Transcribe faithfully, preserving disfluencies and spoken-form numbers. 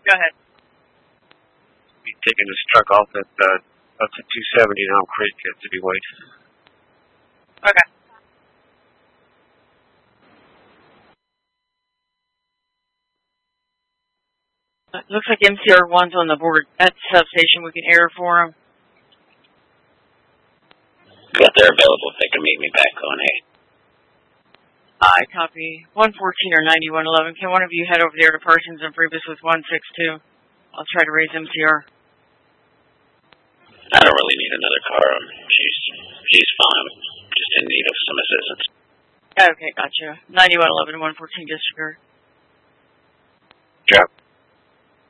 Go ahead. Be taking this truck off at uh, up to two seventy in Elm Creek at City Way. Okay. It looks like M C R one's on the board at the substation. We can air for them. Got they're available if they can meet me back on eight. I copy. one fourteen or ninety-one eleven. Can one of you head over there to Parsons and Phoebus with one six two? I'll try to raise M C R. I don't really need another car. She's she's fine. Just in need of some assistance. Okay, gotcha. ninety-one eleven, one fourteen disregard. Drop.